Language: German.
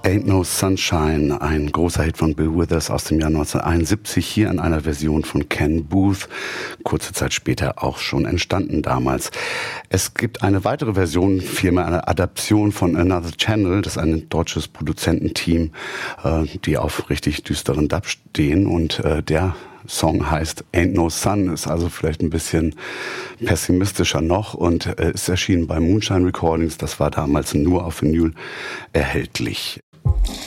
Ain't No Sunshine, ein großer Hit von Bill Withers aus dem Jahr 1971, hier in einer Version von Ken Boothe, kurze Zeit später auch schon entstanden damals. Es gibt eine weitere Version, vielmehr eine Adaption von Another Channel, das ist ein deutsches Produzententeam, die auf richtig düsteren Dub stehen, und der Song heißt Ain't No Sun, ist also vielleicht ein bisschen pessimistischer noch und ist erschienen bei Moonshine Recordings. Das war damals nur auf Vinyl erhältlich.